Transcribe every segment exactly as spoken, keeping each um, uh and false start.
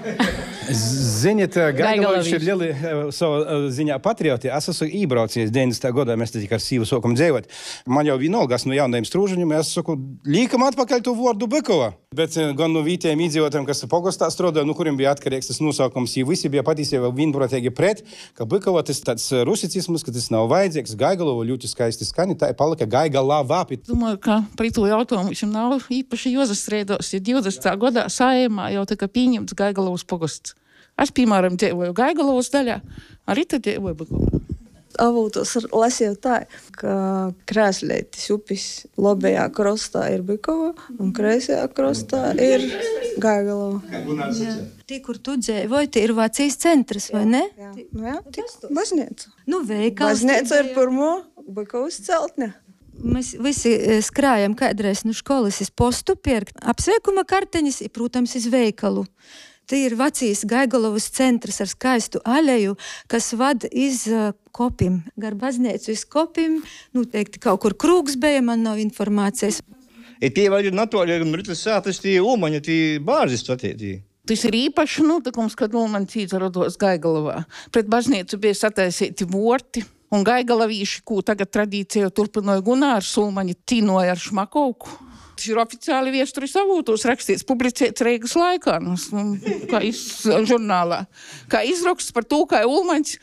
Ziniet, Gaigalovs ir lieli savu ziņā patrioti. Es esmu ībraucies deviņdesmitajā gadā, mēs te tik ar sīvu sokam dzēvot. Man jau vienalga, es no jaunajiem strūžaņiem, es saku, līkam atpakaļ to vārdu Bykova. Bet gan no vietējiem iedzīvotājiem, kas pogostā strādāja, nu kuriem bija atkarīgs tas nosaukums, ja visi bija patiesībā vienprātīgi pret, ka Bykova tas tāds rusicisms, ka tas nav vajadzīgs. Gaigalovu ļoti skaisti skani, tā ir palika Gaigalava. Domāju, ka par to jautājumu šim nav īpaši jāsastrēdos, ja divdesmitā gadā Saeimā jau tika pieņemts Gaigalovas pogosts. Es, piemēram, dzīvoju Gaigalovas daļā, arī tad dzīvoju Bykovā. Avūtos lasīju tā, ka Krēsleitis upis labajā krostā ir Bykova un kreisajā krostā ir Gaigalova. Tī, kur tu dzīvoji, tie ir Vācijas centrs, vai ne? Jā, nu jā, tik baznīca. Nu, veikals. Baznīca ir pirmo Bykovas celtne. Mēs visi skrājam kādreiz no školas iz postu pirkt apsveikuma karteņas, i, protams, iz veikalu. Te ir Vācijas Gaigalovas centrs ar skaistu aleju, kas vada iz uh, kopim. Gar baznīcu iz kopim, nu, teikti, kaut kur krūgs bija, man nav informācijas. I tie vēl ir natūrāli, un ritas sātas tie ulmaņi, tie bārzis attietī. Tas ir īpašs notikums, kad Ulmaņa cīca rados Gaigalovā. Pret baznīcu bija sataisīti vorti, un Gaigalavīši, ko tagad tradīcija turpināja Gunārs Ulmaņa, cīnoja ar Šmakovku. Tas ir oficiāli viesturis avūtos rakstīts, publicēts Reigas laikā, nu, kā iz, žurnālā. Kā izraksts par to, kā Ulmaņs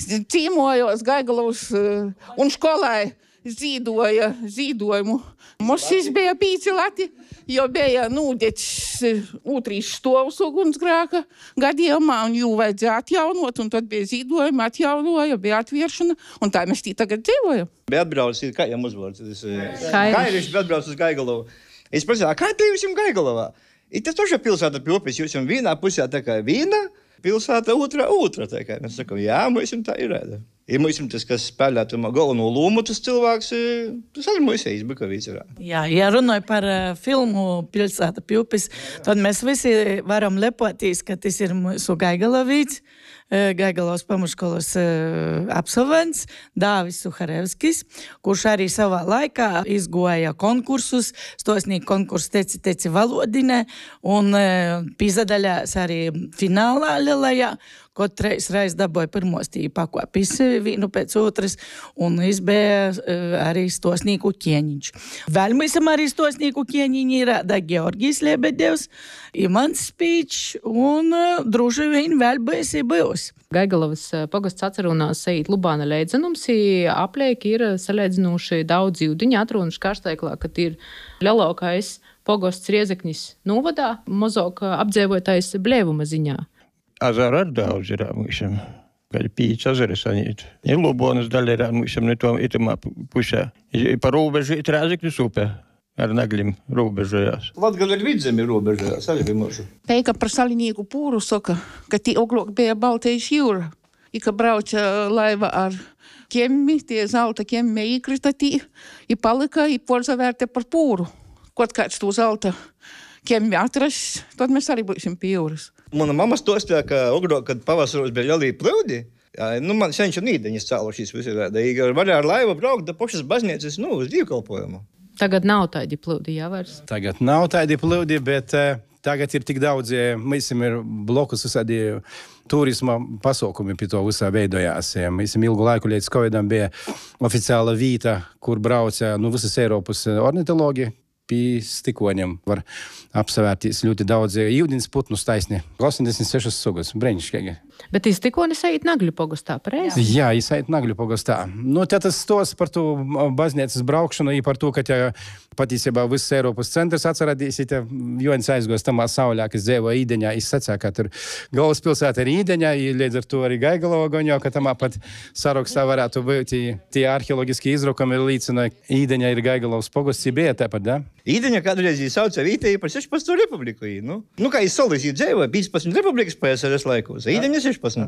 cīmojos Gaigalovas un školai zīdoja zīdojumu. Mums bija pīci lati, jo bija nūdeķis otrīs stovs ugunsgrēka gadījumā, un jū vajadzēja atjaunot, un tad bija zīdojumi, atjaunoja, bija atvieršana, un tā mēs tī tagad dzīvojam. Bija atbraucis, kā jām uzvārds? Kairišs bija atbraucis uz Gaigalovu. Es prasīju, kā te jūs jums Gaigalovā? I tas toša pilsēta pie upes, jūs jums vienā pusē tā kā viena, pilsēta otrā otrā. Tā kā mēs sakam, jā, mums jums tā ir. Ja mums jums tas, kas spēlētu galveno lomu, tas cilvēks, tas arī mums ir Bykovīts. Jā, ja runāju par uh, filmu Pilsēta pie upes, tad mēs visi varam lepoties, ka tas ir mūsu Gaigalovīts. Gaigalovas pamatskolas uh, absolvents Dāvis Suharevskis, kurš arī savā laikā izgoja konkursus, stosnīgi konkursu teci teci valodinē un uh, pīzadaļās arī finālā lielajā, ko treis reiz dabūja pirmos tī pakopis vienu pēc otras, un es bija uh, arī stosnīku ķieņiņš. Vēl mēs arī stosnīku ķieņiņi rāda Georgijs Lebedevs, Imants Spīčs, un uh, druži vien vēl bijis ir bijis. Gaigalovas pogosts atcerunās Seit Lubāna leidzenums, aplieki ir salēdzinoši daudz zīvdiņi, atrunuši karsteiklā, kad ir lielākais pogosts Riezeknis novadā, mozok apdzīvotais Blēvuma ziņā. Azara ar daudz ir mūšam. Kad pīts azara sanīt. Ir Lubonas daļa ir mūšam ne to itamā pušā. Par rūbežu ir Rēzeknis upē. Ar naglim robežojās. Latgale ir vidzemi robežojās, arī bija mūžu. Teika par Salinīku pūru saka, ka tī oglok bija Baltijas jūra. I ka brauca laiva ar ķemmi, tie zelta ķemmi īkrita tī, i palika, i porzavērte par pūru. Kaut kāds to zelta ķemmi atrast, tad mēs arī būsim pie jūras. Mana mama stostīja, ka ogrok, kad pavasaros bija lielī pļūdi, jā, nu man senču nīdeņas cēlošīs visi rāda. I varēja ar laivu braukt da pošas baznīcas, nu, uz dīvkalpojumu. Tagad nav tādi plūdi, jā, vairs? Tagad nav tādi plūdi, bet uh, tagad ir tik daudz, mēs ir blokus visādi turisma pasaukumi pie to visā veidojās. Mēs ilgu laiku līdz Covidam bija oficiāla vīta, kur brauca nu, visas Eiropas ornitologi. Pie stikoņiem var apsavērtīs ļoti daudz īvdienas putnu taisni. osemdesmit sešas sugas, breņškīgi. Bet iz stikonis eit Nagļu pogostā, pareizi? Jā, es eit Nagļu pogostā. Nu, te tas stos par to baznīcas braukšanu, i par to, ka te patiesībā viss Eiropas centrs atcerādīs, te Joņs aizgos tamā sauļā, kas dzēvo Īdeņā. Es sacēju, ka tur galvaspilsēta ir Īdeņā, i līdz ar to arī Gaigalova goņo, ka tamā pat sarakstā varētu būt tie arheologiski izrukumi līdzina Īdeņā ir Gaigalovas pogosts, bija tāpat, da? Īdeņa kādreiz jī sauca vietēji par sešpadsmito republiku. Nu, nu kā jī solis jī dzēvoja piecpadsmit republikas P S R S laikos. Īdeņa sešpadsmit.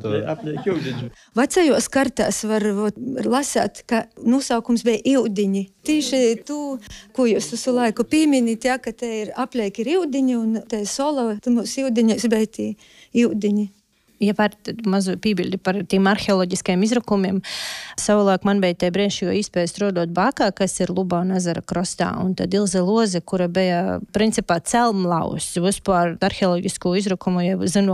Vecajos kartās var lasāt, ka nosaukums bija Iudiņi. Tīši tu, ko jūs visu laiku pieminīt, ja, ka te ir aplieki ir Iudiņi un te sola, tu mūs Iudiņos bija tī Iudiņi. Ja var mazu pībildi par tiem arheoloģiskajiem izrakumiem, savulaik man bija te brīnišķīgo iespēju strādāt Bākā, kas ir Lubāna ezera krastā, un tad Ilze Loze, kura bija principā celmlaus vispār arheoloģisko izrakumu, ja zinu,